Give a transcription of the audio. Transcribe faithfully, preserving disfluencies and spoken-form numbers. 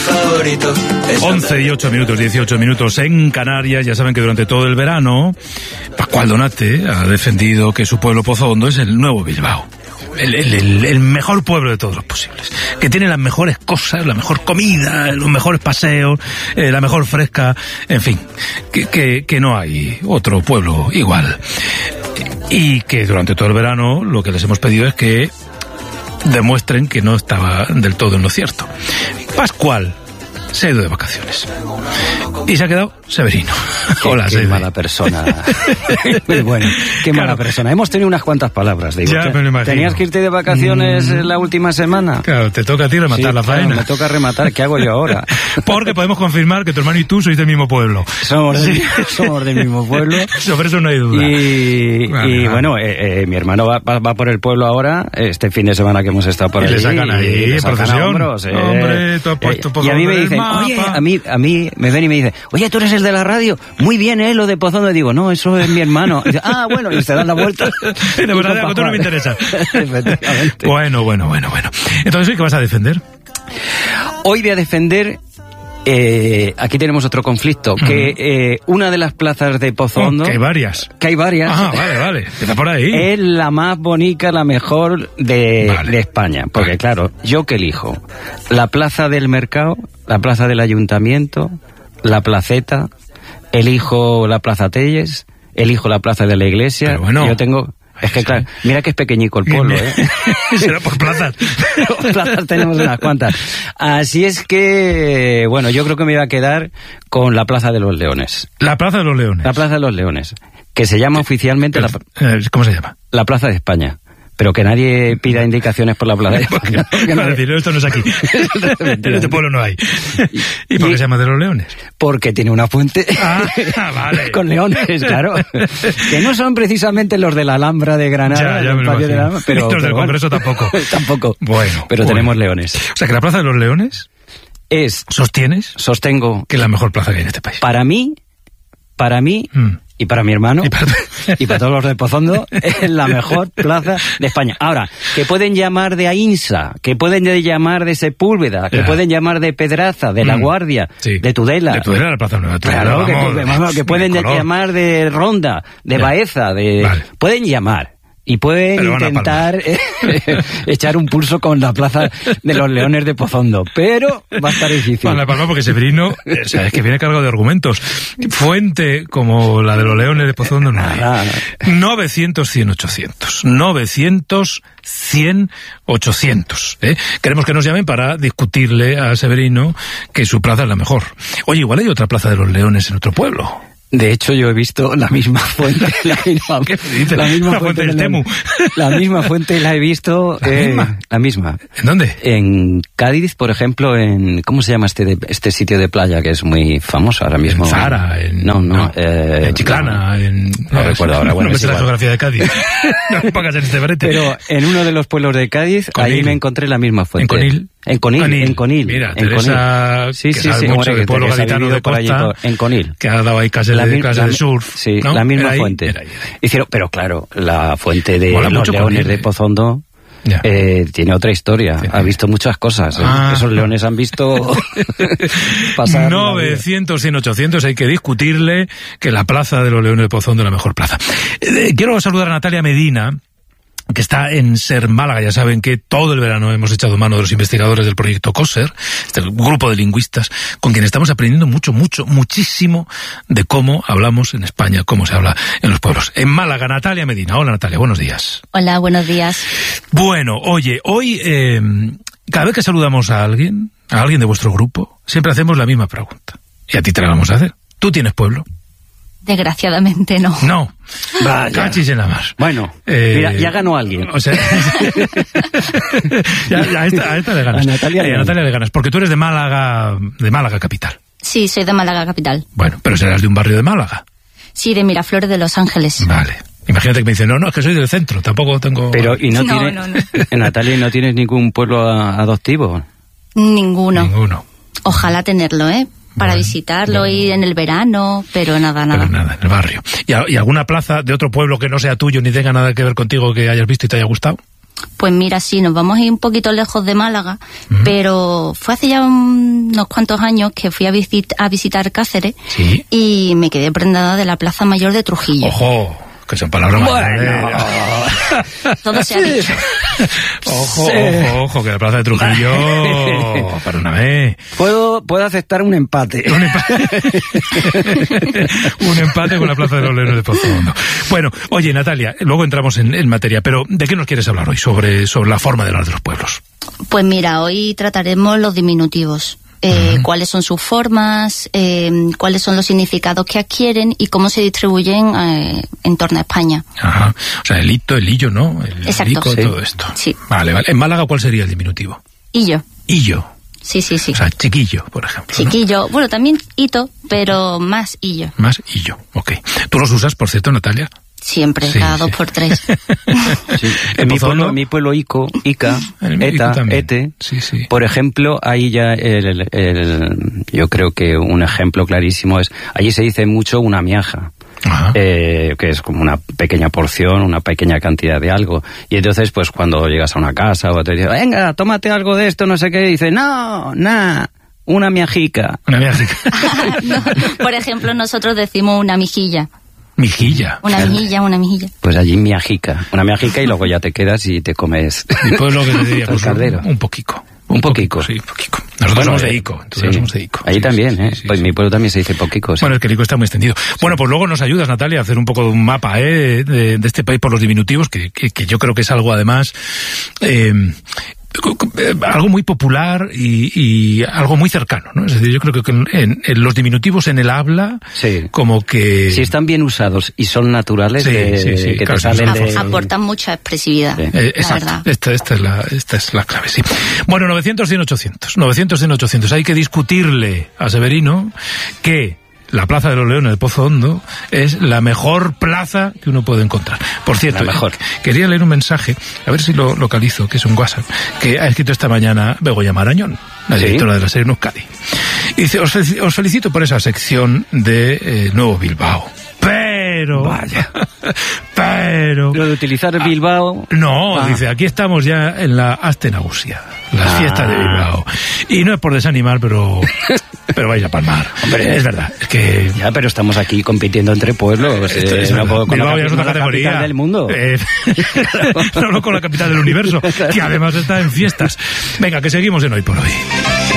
favorito. once y ocho minutos, dieciocho minutos en Canarias. Ya saben que durante todo el verano Pascual Donate ha defendido que su pueblo Pozo Hondo es el nuevo Bilbao. El, el, el, el mejor pueblo de todos los posibles, que tiene las mejores cosas, la mejor comida, los mejores paseos, eh, la mejor fresca, en fin, que, que, que no hay otro pueblo igual. Y que durante todo el verano lo que les hemos pedido es que demuestren que no estaba del todo en lo cierto. Pascual se ha ido de vacaciones y se ha quedado Severino. Qué, Hola, qué Seve. mala persona. Muy bueno, qué Claro. mala persona. Hemos tenido unas cuantas palabras, digo. Ya me lo imagino. ¿Tenías que irte de vacaciones Mm. la última semana? Claro, te toca a ti rematar Sí, la claro, faena. me toca rematar. ¿Qué hago yo ahora? Porque podemos confirmar que tu hermano y tú sois del mismo pueblo. Somos del, Sí. somos del mismo pueblo. Sobre eso no hay duda. Y, Vale, y vale. bueno, eh, eh, mi hermano va, va, va por el pueblo ahora, este fin de semana que hemos estado por Y allí. le sacan ahí, y le sacan procesión. a hombros, eh. Hombre, tú has puesto Eh, Pozo Y a mí me Hondo en el dicen, mapa. oye, a mí, a mí me ven y me dicen, oye, ¿tú eres el de la radio? Muy bien, ¿eh? Lo de Pozo Hondo. Y digo, no, eso es mi hermano. Y dice, ah, bueno, y se dan la vuelta. De verdad, Y con algo, tú no Pascual. me interesa. Efectivamente. Bueno, bueno, bueno, bueno. Entonces, ¿qué vas a defender? Hoy voy a defender... Eh, aquí tenemos otro conflicto, que eh, una de las plazas de Pozo Hondo, Oh, que hay varias. que hay varias, Ah, vale, vale. Empieza por ahí. es la más bonita, la mejor de, Vale. de España. Porque Vale. claro, ¿yo qué elijo? La plaza del mercado, la plaza del ayuntamiento, la placeta, elijo la plaza Telles, elijo la plaza de la iglesia. Pero bueno. Yo tengo... Es que claro, mira que es pequeñico el pueblo, ¿eh? Será por plazas. Pero plazas tenemos unas cuantas. Así es que, bueno, yo creo que me iba a quedar con la Plaza de los Leones. La Plaza de los Leones. La Plaza de los Leones, que se llama oficialmente la, Eh, ¿Cómo se llama? la Plaza de España. Pero que nadie pida indicaciones por la Plaza de España. porque Para no- decir, esto no es aquí. En este pueblo no hay. ¿Y por qué Y- se llama de los Leones? Porque tiene una fuente Ah, vale. con leones, claro. Que no son precisamente los de la Alhambra de Granada, Ya, ya del me lo patio de la imagino. Alhambra, pero, Y los del pero bueno. Congreso tampoco. Tampoco. Bueno, Pero bueno. tenemos leones. O sea, que la Plaza de los Leones, Es, ¿sostienes? sostengo, Que es la mejor plaza que hay en este país. para mí, para mí Mm. y para mi hermano Y para- y para todos los de Pozo Hondo, es la mejor plaza de España. Ahora, que pueden llamar de Ainsa, que pueden llamar de Sepúlveda, que Ya. pueden llamar de Pedraza, de La Mm. Guardia, Sí. de Tudela. De Tudela, la Plaza Nueva. Tudela, Claro, que, vamos, que- vamos, que pueden de color. llamar de Ronda, de Ya. Baeza, de... Vale. Pueden llamar. Y pueden Pero van a intentar eh, echar un pulso con la plaza de los Leones de Pozo Hondo. Pero va a estar difícil. Para la palma, porque Severino, eh, sabes que viene cargado de argumentos. Fuente como la de los Leones de Pozo Hondo no hay. Nada. novecientos, cien, ochocientos. novecientos, cien, ochocientos. ¿eh? Queremos que nos llamen para discutirle a Severino que su plaza es la mejor. Oye, igual hay otra Plaza de los Leones en otro pueblo. De hecho, yo he visto la misma fuente, la misma, ¿Qué dices? la misma La fuente del la- Temu. La misma fuente la he visto. ¿La eh, misma? La misma. ¿En dónde? En Cádiz, por ejemplo, en... ¿Cómo se llama este de- este sitio de playa que es muy famoso ahora mismo? En Zara, en... No, no. eh, en Chiclana, en... No recuerdo ahora, bueno, No me es sé la igual. geografía de Cádiz. No me pongas en este brete. Pero en uno de los pueblos de Cádiz, Conil. ahí me encontré la misma fuente. ¿En Conil? En Conil, Conil. en Conil. Mira, en Teresa, Conil. Sí, que sí, sabe sí. mucho hombre, del pueblo que se ha gaditano vivido de por allí, costa, por- en Conil. que ha dado ahí clases La de, mi- clases la de mi- surf. Sí, ¿no? la misma Era ahí, fuente. era ahí, era ahí. Hicieron, pero claro, la fuente de Mola los mucho Leones Conil, de eh. Pozo Hondo Ya. eh, tiene otra historia. Sí. Ha visto muchas cosas. ¿eh? Ah. Esos leones han visto pasar. la vida. novecientos, cien, ochocientos, hay que discutirle que la Plaza de los Leones de Pozo Hondo es la mejor plaza. Eh, quiero saludar a Natalia Medina, que está en Ser Málaga. Ya saben que todo el verano hemos echado mano de los investigadores del proyecto COSER, este grupo de lingüistas, con quien estamos aprendiendo mucho, mucho, muchísimo de cómo hablamos en España, cómo se habla en los pueblos. En Málaga, Natalia Medina. Hola, Natalia, buenos días. Hola, buenos días. Bueno, oye, hoy, eh, cada vez que saludamos a alguien, a alguien de vuestro grupo, siempre hacemos la misma pregunta. Y a ti te la vamos a hacer. ¿Tú tienes pueblo? Desgraciadamente no. No. Vaya. Cachis en la mar. Bueno, Eh, mira, ya ganó alguien. O sea, ya, ya a, esta, a esta le ganas. A Natalia le Eh, a ganas. Natalia le ganas, porque tú eres de Málaga, de Málaga capital. Sí, soy de Málaga capital. Bueno, pero serás de un barrio de Málaga. Sí, de Miraflores de Los Ángeles. Vale. Imagínate que me dicen, no, no, es que soy del centro, tampoco tengo... Pero, ¿y no, No, tiene, no, no. Natalia, ¿no tienes ningún pueblo a- adoptivo? Ninguno. Ninguno. Ojalá tenerlo, ¿eh? Para Bueno, visitarlo, bueno. ir en el verano, pero nada, nada. Pero nada, en el barrio. ¿Y, a- y alguna plaza de otro pueblo que no sea tuyo ni tenga nada que ver contigo que hayas visto y te haya gustado? Pues mira, sí, nos vamos a ir un poquito lejos de Málaga, uh-huh. pero fue hace ya un, unos cuantos años que fui a, visit, a visitar Cáceres, ¿sí? Y me quedé prendada de la Plaza Mayor de Trujillo. ¡Ojo! Que son palabras bueno. mayores. Todo se ha dicho. Ojo, sí. ojo, ojo, que la Plaza de Trujillo, para una vez. Puedo, puedo aceptar un empate. Un empate. Un empate con la Plaza de los Leones de Pozo Hondo. Bueno, oye, Natalia, luego entramos en, en materia, pero ¿de qué nos quieres hablar hoy sobre, sobre la forma de hablar de los pueblos? Pues mira, hoy trataremos los diminutivos. Eh, uh-huh. Cuáles son sus formas, eh, cuáles son los significados que adquieren y cómo se distribuyen eh, en torno a España. Ajá. O sea, el hito, el illo, ¿no? El Exacto. lico, Sí. todo esto. Sí. Vale, vale. En Málaga, ¿cuál sería el diminutivo? Illo. Illo. Sí, sí, sí. O sea, chiquillo, por ejemplo. Chiquillo. ¿No? Bueno, también hito, pero más illo. Más illo, ok. ¿Tú los usas, por cierto, Natalia? Siempre, sí, cada sí. dos por tres. Sí. En, mi pueblo, en mi pueblo Ico, Ica, Eta, Ete, sí, sí. por ejemplo, ahí ya el, el, el, yo creo que un ejemplo clarísimo es, allí se dice mucho una miaja. Eh, que es como una pequeña porción, una pequeña cantidad de algo. Y entonces, pues cuando llegas a una casa o te dicen, venga, tómate algo de esto, no sé qué, y dice, no, nada. Una miajica. Una miajica. No, por ejemplo, nosotros decimos una mijilla. Mijilla. Una mijilla, una mijilla. Pues allí miajica. Una miajica y luego ya te quedas y te comes. Y pues lo que te diría, pues caldero. Un, un poquico. Un, un poquico. poquico. Sí, poquico. Nosotros bueno, somos de Ico. Nosotros sí. somos de Ico. Ahí sí, también, sí, ¿eh? Sí, pues sí. mi pueblo también se dice poquico. Sí. Bueno, es que el Ico está muy extendido. Sí. Bueno, pues luego nos ayudas, Natalia, a hacer un poco de un mapa, ¿eh? De, de este país por los diminutivos, que, que, que yo creo que es algo, además, eh, algo muy popular y, y algo muy cercano, ¿no? Es decir, yo creo que en, en los diminutivos en el habla, sí. como que... Si están bien usados y son naturales, sí, de, sí, sí, que claro, te salen de... de... Aportan mucha expresividad, sí. eh, la verdad. Esta, esta, es la, esta es la clave, sí. Bueno, novecientos, cien, ochocientos. novecientos, cien, ochocientos. Hay que discutirle a Severino que la Plaza de los Leones de Pozo Hondo es la mejor plaza que uno puede encontrar. Por cierto, la mejor. Quería leer un mensaje, a ver si lo localizo, que es un WhatsApp, que ha escrito esta mañana Begoña Marañón, la ¿Sí? directora de la serie Euskadi. Y dice, os, os felicito por esa sección de eh, Nuevo Bilbao. Pero... Vaya. Pero... Lo de utilizar Bilbao... No, ah. dice, aquí estamos ya en la Astenagusia, las ah. fiestas de Bilbao. Y no es por desanimar, pero... pero vais a palmar. Hombre, es verdad, es que... Ya, pero estamos aquí compitiendo entre pueblos. Esto Eh, es no puedo, con Bilbao la, ya es otra la categoría. capital del mundo. Eh, no, no con la capital del universo, que además está en fiestas. Venga, que seguimos en Hoy por Hoy.